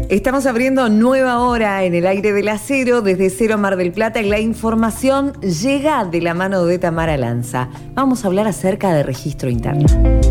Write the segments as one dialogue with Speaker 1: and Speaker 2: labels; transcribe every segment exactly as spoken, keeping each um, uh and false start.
Speaker 1: Estamos abriendo nueva hora en el aire del acero desde Cero Mar del Plata y la información llega de la mano de Tamara Lanza. Vamos a hablar acerca de registro interno.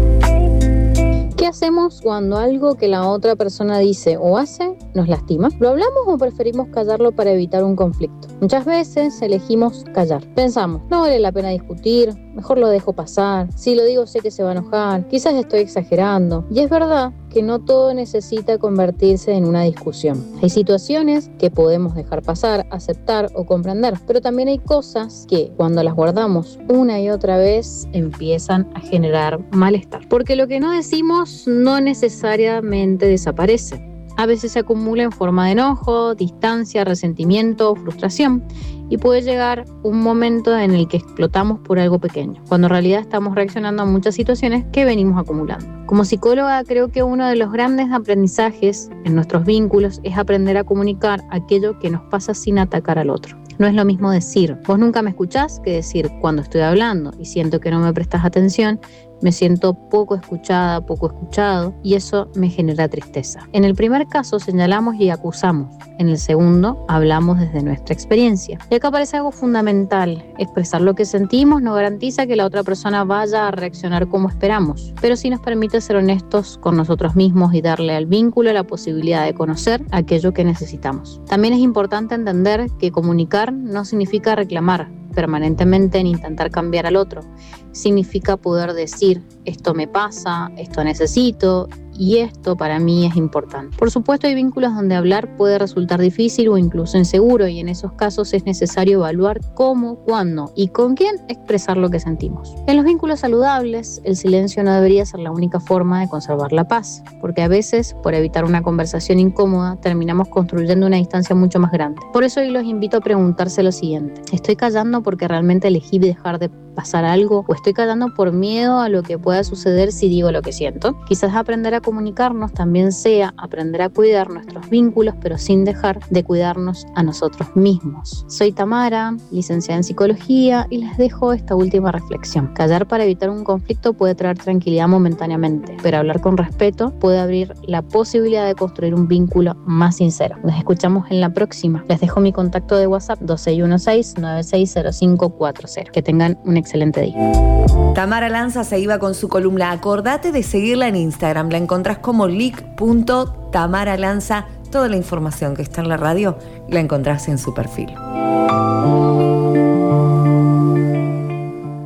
Speaker 2: ¿Qué hacemos cuando algo que la otra persona dice o hace nos lastima? ¿Lo hablamos o preferimos callarlo para evitar un conflicto? Muchas veces elegimos callar. Pensamos, no vale la pena discutir, mejor lo dejo pasar. Si lo digo sé que se va a enojar, quizás estoy exagerando. Y es verdad que no todo necesita convertirse en una discusión. Hay situaciones que podemos dejar pasar, aceptar o comprender, pero también hay cosas que cuando las guardamos una y otra vez empiezan a generar malestar. Porque lo que no decimos no necesariamente desaparece. A veces se acumula en forma de enojo, distancia, resentimiento o frustración y puede llegar un momento en el que explotamos por algo pequeño, cuando en realidad estamos reaccionando a muchas situaciones que venimos acumulando. Como psicóloga creo que uno de los grandes aprendizajes en nuestros vínculos es aprender a comunicar aquello que nos pasa sin atacar al otro. No es lo mismo decir, vos nunca me escuchás, que decir, cuando estoy hablando y siento que no me prestas atención, me siento poco escuchada, poco escuchado, y eso me genera tristeza. En el primer caso señalamos y acusamos. En el segundo, hablamos desde nuestra experiencia. Y acá aparece algo fundamental. Expresar lo que sentimos no garantiza que la otra persona vaya a reaccionar como esperamos, pero sí nos permite ser honestos con nosotros mismos y darle al vínculo la posibilidad de conocer aquello que necesitamos. También es importante entender que comunicar no significa reclamar permanentemente en intentar cambiar al otro. Significa poder decir, esto me pasa, esto necesito y esto para mí es importante. Por supuesto, hay vínculos donde hablar puede resultar difícil o incluso inseguro, y en esos casos es necesario evaluar cómo, cuándo y con quién expresar lo que sentimos. En los vínculos saludables, el silencio no debería ser la única forma de conservar la paz, porque a veces, por evitar una conversación incómoda, terminamos construyendo una distancia mucho más grande. Por eso hoy los invito a preguntarse lo siguiente: ¿estoy callando porque realmente elegí dejar de pasar algo, o estoy callando por miedo a lo que pueda suceder si digo lo que siento? Quizás aprender a comunicarnos también sea aprender a cuidar nuestros vínculos, pero sin dejar de cuidarnos a nosotros mismos. Soy Tamara, licenciada en psicología, y les dejo esta última reflexión. Callar para evitar un conflicto puede traer tranquilidad momentáneamente, pero hablar con respeto puede abrir la posibilidad de construir un vínculo más sincero. Nos escuchamos en la próxima. Les dejo mi contacto de WhatsApp dos seis uno seis, nueve seis cero cinco cuatro cero. Que tengan un excelente día.
Speaker 1: Tamara Lanza se iba con su columna. Acordate de seguirla en Instagram. La encontrás como lic punto tamara lanza. Toda la información que está en la radio la encontrás en su perfil.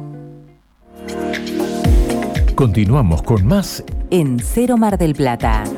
Speaker 3: Continuamos con más
Speaker 4: en Cero Mar del Plata.